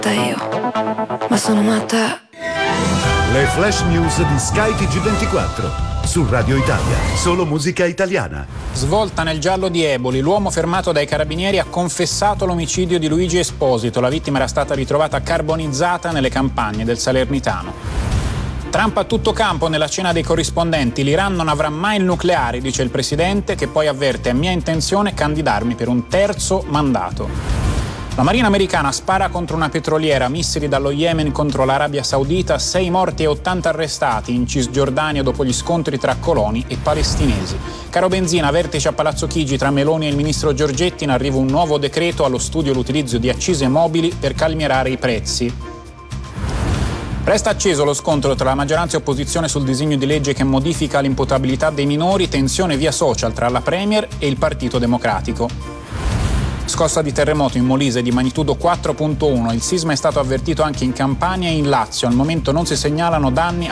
io, ma sono matta. Le flash news di Sky TG24. Su Radio Italia, solo musica italiana. Svolta nel giallo di Eboli, l'uomo fermato dai carabinieri ha confessato l'omicidio di Luigi Esposito. La vittima era stata ritrovata carbonizzata nelle campagne del Salernitano. Trump a tutto campo nella cena dei corrispondenti. L'Iran non avrà mai il nucleare, dice il presidente, che poi avverte: è mia intenzione candidarmi per un terzo mandato. La Marina americana spara contro una petroliera, missili dallo Yemen contro l'Arabia Saudita, 6 morti e 80 arrestati in Cisgiordania dopo gli scontri tra coloni e palestinesi. Caro benzina, vertice a Palazzo Chigi tra Meloni e il ministro Giorgetti, in arrivo un nuovo decreto allo studio l'utilizzo di accise mobili per calmierare i prezzi. Resta acceso lo scontro tra la maggioranza e opposizione sul disegno di legge che modifica l'imputabilità dei minori, tensione via social tra la Premier e il Partito Democratico. Scossa di terremoto in Molise di magnitudo 4.1. Il sisma è stato avvertito anche in Campania e in Lazio. Al momento non si segnalano danni